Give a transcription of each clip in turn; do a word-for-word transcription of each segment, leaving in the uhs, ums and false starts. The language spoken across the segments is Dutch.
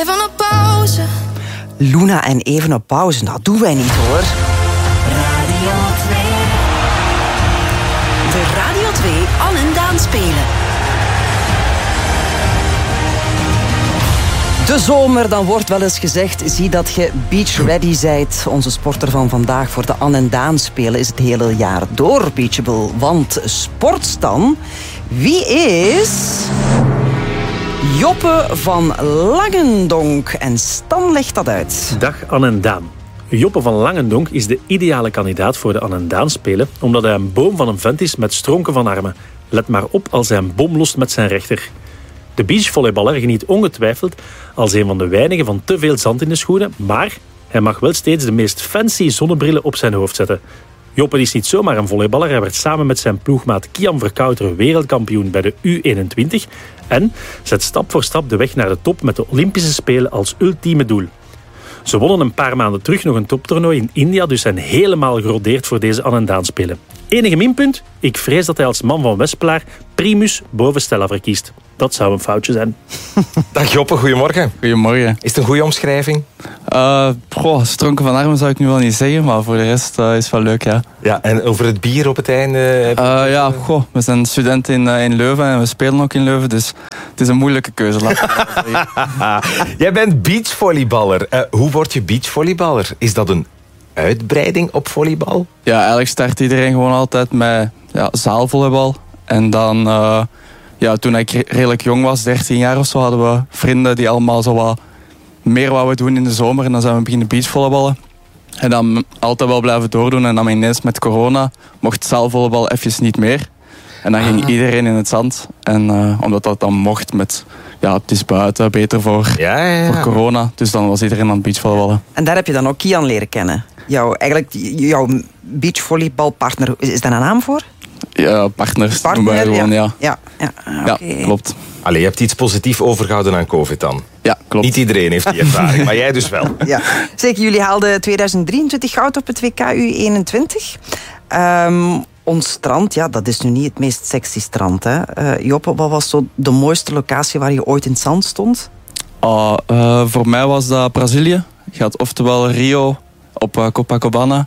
Even op pauze. Luna en even op pauze, dat doen wij niet hoor. Radio twee. De Radio twee An en Daan spelen. De zomer, dan wordt wel eens gezegd, zie dat je beach ready zijt. Onze sporter van vandaag voor de An en Daan spelen is het hele jaar door beachable. Want sportstan, wie is... Joppe van Langendonk. En Stan legt dat uit. Dag An en Daan. Joppe van Langendonk is de ideale kandidaat voor de An en Daan spelen, omdat hij een boom van een vent is met stronken van armen. Let maar op als hij een bom lost met zijn rechter. De beachvolleyballer geniet ongetwijfeld als een van de weinigen van te veel zand in de schoenen, maar hij mag wel steeds de meest fancy zonnebrillen op zijn hoofd zetten. Joppe is niet zomaar een volleyballer, hij werd samen met zijn ploegmaat Kian Verkouter wereldkampioen bij de U eenentwintig en zet stap voor stap de weg naar de top met de Olympische Spelen als ultieme doel. Ze wonnen een paar maanden terug nog een toptoernooi in India, dus zijn helemaal gerodeerd voor deze An en Daan spelen. Enige minpunt? Ik vrees dat hij als man van Wespelaar primus boven Stella verkiest. Dat zou een foutje zijn. Dag Joppe, goedemorgen. Goedemorgen. Is het een goede omschrijving? Uh, goh, stronken van armen zou ik nu wel niet zeggen, maar voor de rest uh, is het wel leuk, ja. Ja, en over het bier op het einde? Uh, ja, goh, we zijn studenten in, uh, in Leuven en we spelen ook in Leuven, dus het is een moeilijke keuze. Jij bent beachvolleyballer. Uh, hoe word je beachvolleyballer? Is dat een uitbreiding op volleybal? Ja, eigenlijk start iedereen gewoon altijd met ja, zaalvolleybal. En dan, uh, ja, toen ik redelijk jong was, dertien jaar of zo, hadden we vrienden die allemaal zo wat meer wouden doen in de zomer. En dan zijn we beginnen beachvolleyballen. En dan altijd wel blijven doordoen. En dan ineens met corona mocht zaalvolleybal even niet meer. En dan ging ah. iedereen in het zand. En uh, omdat dat dan mocht met... Ja, het is buiten, beter voor, ja, ja, ja. voor corona. Dus dan was iedereen aan het beachvolleyballen. En daar heb je dan ook Kian leren kennen. Jouw, eigenlijk, jouw beachvolleybalpartner, is, is daar een naam voor? Ja, partners Partner, noemen wij gewoon, ja. Ja, ja. ja, okay. ja klopt. Allee, je hebt iets positiefs overgehouden aan COVID dan? Ja, klopt. Niet iedereen heeft die ervaring, maar jij dus wel. Ja. Zeker, jullie haalden tweeduizend drieëntwintig goud op het W K U eenentwintig. Um, ons strand, ja, dat is nu niet het meest sexy strand, hè. Uh, Joppe, wat was zo de mooiste locatie waar je ooit in het zand stond? Uh, uh, voor mij was dat Brazilië. Je had oftewel Rio op uh, Copacabana.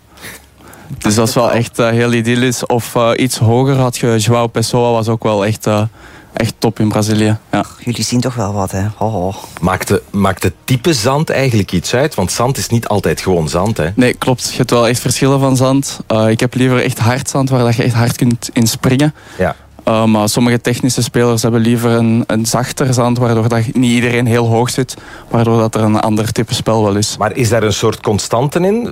Dus dat is wel echt uh, heel idyllisch. Of uh, iets hoger had je João Pessoa, was ook wel echt, uh, echt top in Brazilië. Ja. Ach, jullie zien toch wel wat, hè? Oh, oh. Maakt, de, maakt het type zand eigenlijk iets uit? Want zand is niet altijd gewoon zand, hè? Nee, klopt. Je hebt wel echt verschillen van zand. Uh, ik heb liever echt hard zand, waar dat je echt hard kunt inspringen. Ja. Uh, maar sommige technische spelers hebben liever een, een zachter zand, waardoor dat niet iedereen heel hoog zit, waardoor dat er een ander type spel wel is. Maar is daar een soort constante in?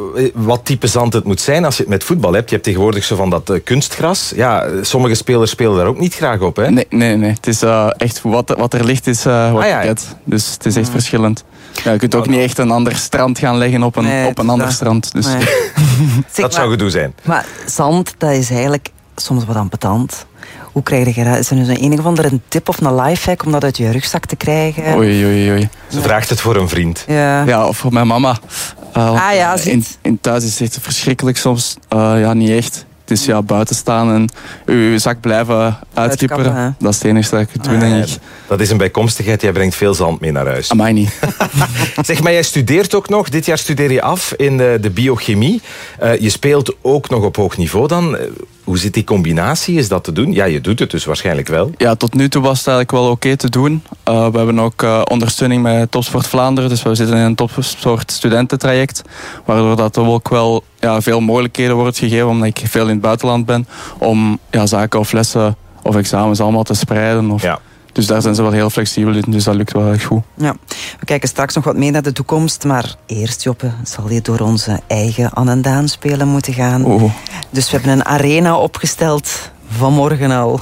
Wat type zand het moet zijn als je het met voetbal hebt? Je hebt tegenwoordig zo van dat uh, kunstgras. Ja, sommige spelers spelen daar ook niet graag op, hè? Nee, nee, nee. Het is uh, echt wat, wat er ligt, is uh, wat ah, ja. je hebt. Dus het is echt mm. verschillend. Ja, je kunt ook niet echt een ander strand gaan leggen op een, nee, op een ander dat... strand. Dus. Nee. zeg, dat zou gedoe zijn. Maar zand, dat is eigenlijk soms wat ambetant. Hoe krijg je dat? Is er nu zo'n een of andere tip of een lifehack om dat uit je rugzak te krijgen? Oei, oei, oei. Ze nee. vraagt het voor een vriend. Ja, ja of voor mijn mama. Uh, ah ja, in, in thuis is het echt verschrikkelijk soms. Uh, ja, niet echt. Het is ja, buiten staan en uw zak blijven uitkipperen. Dat is het enige dat ik het doe, ah, denk ik. Dat is een bijkomstigheid. Jij brengt veel zand mee naar huis. Amai niet. Zeg, maar jij studeert ook nog. Dit jaar studeer je af in de, de biochemie. Uh, je speelt ook nog op hoog niveau dan. Uh, hoe zit die combinatie? Is dat te doen? Ja, je doet het dus waarschijnlijk wel. Ja, tot nu toe was het eigenlijk wel oké okay te doen. Uh, we hebben ook uh, ondersteuning met Topsport Vlaanderen. Dus we zitten in een Topsport studententraject. Waardoor dat er ook wel ja, veel mogelijkheden wordt gegeven, omdat ik veel in het buitenland ben, om ja, zaken of lessen of examens allemaal te spreiden. Of, ja. Dus daar zijn ze wel heel flexibel in, dus dat lukt wel echt goed. Ja. We kijken straks nog wat meer naar de toekomst, maar eerst, Joppe, zal je door onze eigen An en Daan spelen moeten gaan. Oh. Dus we hebben een arena opgesteld, vanmorgen al.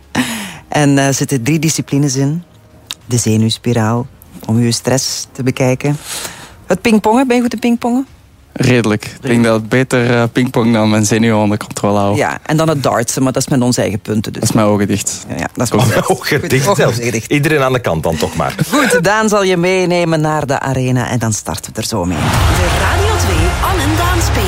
En er uh, zitten drie disciplines in. De zenuwspiraal, om je stress te bekijken. Het pingpongen, ben je goed in pingpongen? Redelijk. Ik denk dat het beter uh, pingpong dan mijn zenuwen onder controle houden. Ja, en dan het dartsen, maar dat is met onze eigen punten. Dus. Dat is mijn ogen dicht. Ja, ja, dat is mijn ogen dicht. Iedereen aan de kant dan toch maar. Goed, Daan zal je meenemen naar de arena en dan starten we er zo mee. De Radio twee An en Daan spelen.